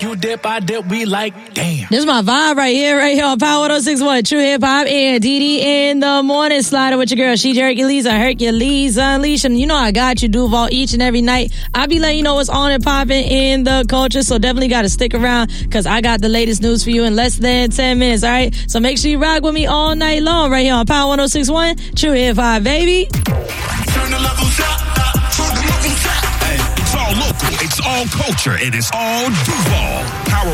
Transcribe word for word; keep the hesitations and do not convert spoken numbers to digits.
You dip, I dip, we like, damn. This is my vibe right here, right here on Power one oh six point one, True Hip Hop, and D D in the morning, sliding with your girl, She Hercules, and Hercules Unleashed. And you know I got you, Duval, each and every night. I be letting you know what's on and popping in the culture, so definitely got to stick around, because I got the latest news for you in less than ten minutes, all right? So make sure you rock with me all night long, right here on Power one oh six point one, True Hip Hop, baby. Turn the levels up, turn the levels up. Hey, it's all local, it's all culture, and it's all Duval. Power